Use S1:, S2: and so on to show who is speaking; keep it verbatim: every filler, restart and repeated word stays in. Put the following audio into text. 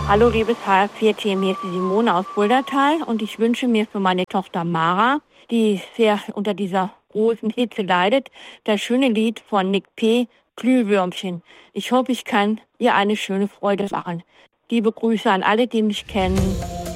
S1: Hallo liebes H R vier Team, hier ist die Simone aus Fuldatal und ich wünsche mir für meine Tochter Mara, die sehr unter dieser großen Hitze leidet, das schöne Lied von Nick P., Glühwürmchen. Ich hoffe, ich kann ihr eine schöne Freude machen. Liebe Grüße an alle, die mich kennen.